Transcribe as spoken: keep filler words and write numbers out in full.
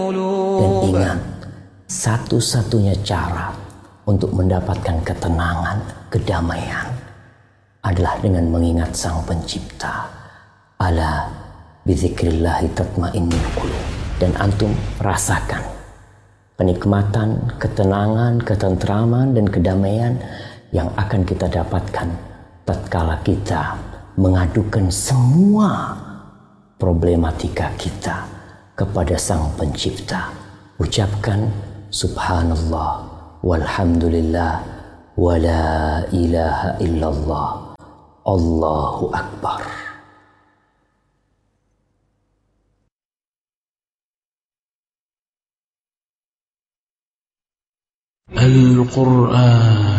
Dan ingat, satu-satunya cara untuk mendapatkan ketenangan, kedamaian adalah dengan mengingat Sang Pencipta. Ala bizikrillahi tatmainnul qulub. Dan antum rasakan kenikmatan, ketenangan, ketentraman, dan kedamaian yang akan kita dapatkan tatkala kita mengadukan semua problematika kita kepada Sang Pencipta. Ucapkan subhanallah walhamdulillah wala ilaha illallah Allahu akbar. Al-Quran